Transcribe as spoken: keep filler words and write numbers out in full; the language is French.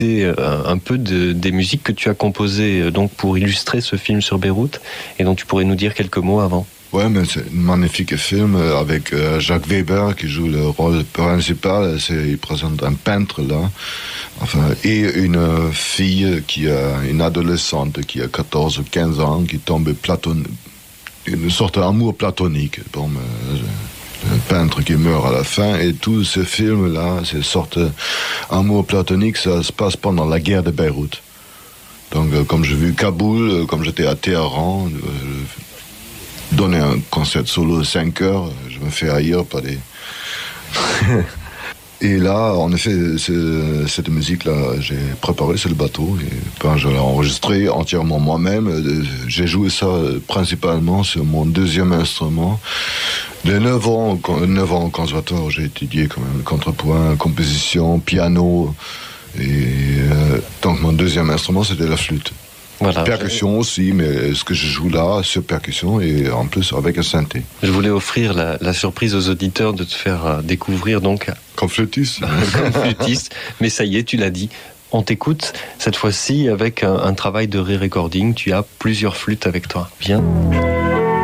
un peu de, des musiques que tu as composées donc pour illustrer ce film sur Beyrouth et dont tu pourrais nous dire quelques mots avant. Ouais, mais c'est un magnifique film avec euh, Jacques Weber qui joue le rôle principal. C'est, il présente un peintre là, enfin, et une fille qui a une adolescente qui a quatorze ou quinze ans qui tombe platonique, une sorte d'amour platonique. Bon, euh, un peintre qui meurt à la fin, et tout ce film-là, ces sortes d'amour platonique, ça se passe pendant la guerre de Beyrouth. Donc, euh, comme j'ai vu Kaboul, euh, comme j'étais à Téhéran, euh, donner un concert solo de cinq heures, je me fais haïr par des... Et là, en effet, cette musique-là, j'ai préparé sur le bateau, et ben, je l'ai enregistrée entièrement moi-même. J'ai joué ça principalement sur mon deuxième instrument. De neuf ans, neuf ans au conservatoire, j'ai étudié quand même contrepoint, composition, piano, et euh, donc mon deuxième instrument, c'était la flûte. Voilà, percussion je... aussi, mais ce que je joue là, sur percussion et en plus avec un synthé. Je voulais offrir la, la surprise aux auditeurs de te faire découvrir donc... Comme flûtiste. Comme flûtiste, mais ça y est, tu l'as dit. On t'écoute cette fois-ci avec un, un travail de re-recording. Tu as plusieurs flûtes avec toi. Viens.